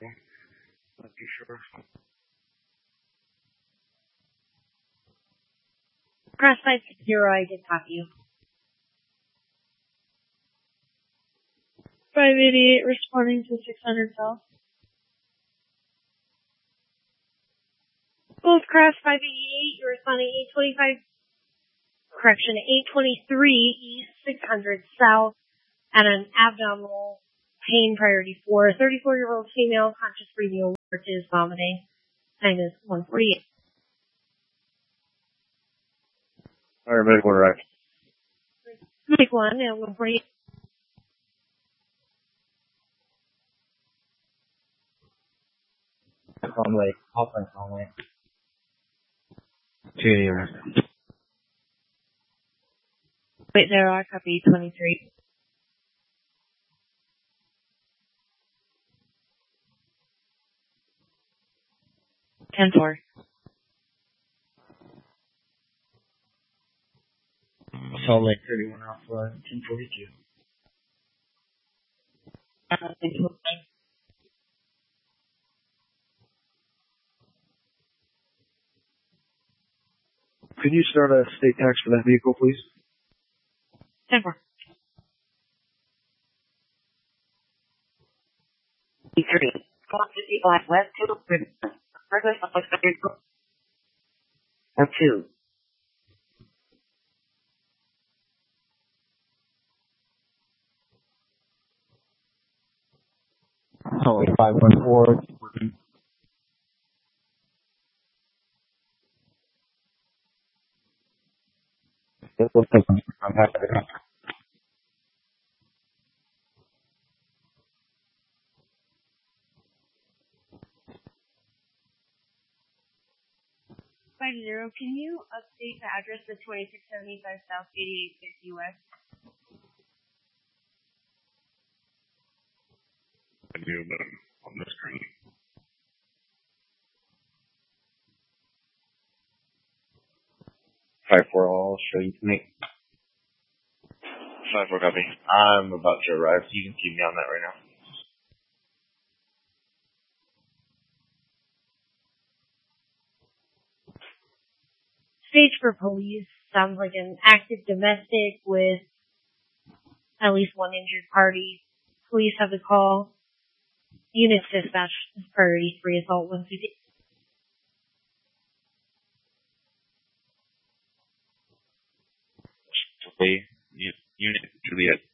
Not too sure. Cross 560, I did copy you. 588 responding to 600 South. Both Cross 588, you're responding 825, correction, 823 East, 600 South, at an abdominal pain priority 4. 34-year-old female, conscious breathing alert is vomiting. Time is 1:48. Alright, medical arrived. Take 1 at 1:48. Conway, Hoffman Conway. 280 arrived. Wait there, I copy 23. Ten four. Salt Lake 31 Alpha, 1042. Could you start a state tax for that vehicle, please? 10 4. 3. 55 West 2. Regular and 2. Salt Lake 514. We'll take some contact. 50, can you update the address to 2675 South 8850 West? I do, but I'm on the screen. Five four, I'll show you tonight. 5-4 copy. I'm about to arrive, so you can keep me on that right now. Stage for police sounds like an active domestic with at least one injured party. Police have the call. Units dispatch priority 3 assault 150. Unit Juliet